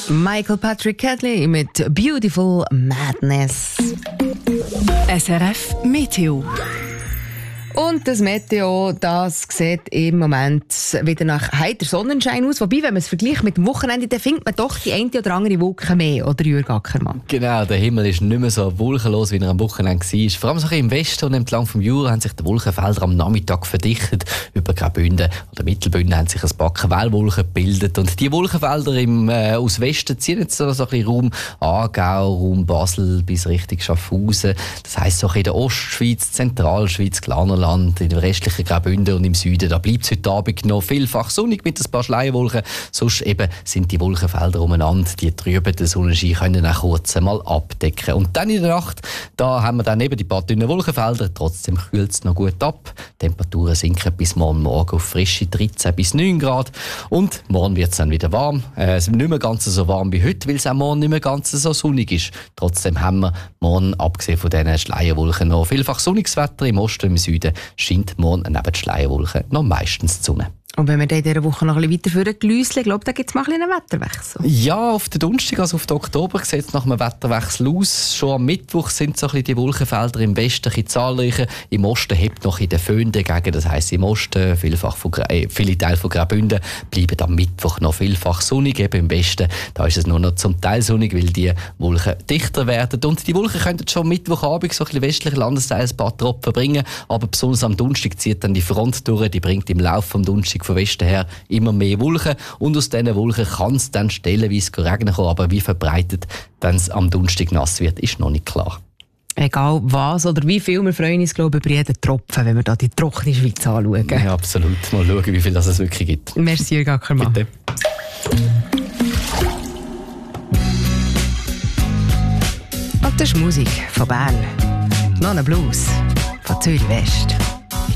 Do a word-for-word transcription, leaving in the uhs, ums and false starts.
Michael Patrick Cadley mit Beautiful Madness. S R F Meteo. Und das Meteo, das sieht im Moment wieder nach heiter Sonnenschein aus. Wobei, wenn man es vergleicht mit dem Wochenende, dann findet man doch die eine oder andere Wolke mehr, oder Jürg Ackermann? Genau, der Himmel ist nicht mehr so wolkenlos, wie er am Wochenende war. Vor allem so im Westen und entlang vom Jura haben sich die Wolkenfelder am Nachmittag verdichtet. Über Graubünden oder Mittelbünden haben sich ein paar Quellwolken gebildet. Und die Wolkenfelder im, äh, aus Westen ziehen jetzt so, so ein bisschen Raum Aargau, Raum Basel bis Richtung Schaffhausen. Das heisst, so in der Ostschweiz, Zentralschweiz, Glarnerland, in den restlichen Graubünden und im Süden, da bleibt es heute Abend noch vielfach sonnig mit ein paar Schleierwolken. Sonst eben sind die Wolkenfelder umeinander, die trüben Sonnenschein können auch kurz einmal abdecken. Und dann in der Nacht, da haben wir dann eben die paar dünnen Wolkenfelder, trotzdem kühlt es noch gut ab. Die Temperaturen sinken bis morgen Morgen auf frische dreizehn bis neun Grad. Und morgen wird es dann wieder warm. Äh, es ist nicht mehr ganz so warm wie heute, weil es auch morgen nicht mehr ganz so sonnig ist. Trotzdem haben wir morgen, abgesehen von diesen Schleierwolken, noch vielfach sonniges Wetter im Osten und im Süden. Scheint morgen neben den Schleierwolken noch meistens die Sonne. Und wenn wir in dieser Woche noch ein bisschen weiter glüsseln, glaube ich, da gibt es mal ein einen Wetterwechsel. Ja, auf den Donnerstag, also auf den Oktober, sieht es nach einem Wetterwechsel aus. Schon am Mittwoch sind so ein bisschen die Wolkenfelder im Westen ein bisschen zahlreicher. Im Osten hebt noch in den Föhn dagegen. Das heisst, im Osten, vielfach von, äh, viele Teile von Graubünden, bleiben am Mittwoch noch vielfach sonnig. Eben im Westen, da ist es nur noch zum Teil sonnig, weil die Wolken dichter werden. Und die Wolken könnten schon am Mittwochabend so ein bisschen westliche Landesteile ein paar Tropfen bringen. Aber besonders am Donnerstag zieht dann die Front durch. Die bringt im Laufe des Donnerstag von Westen her immer mehr Wolken. Und aus diesen Wolken kann es dann stellenweise regnen kommen. Aber wie verbreitet, wenn es am Donnerstag nass wird, ist noch nicht klar. Egal was oder wie viel, wir freuen uns, glaube ich, über jeden Tropfen, wenn wir da die trockene Schweiz anschauen. Ja, absolut. Mal schauen, wie viel das es wirklich gibt. Merci, Jürg Ackermann. Bitte. Und das ist Musik von Bern. Noch ein Blues von Zürich West.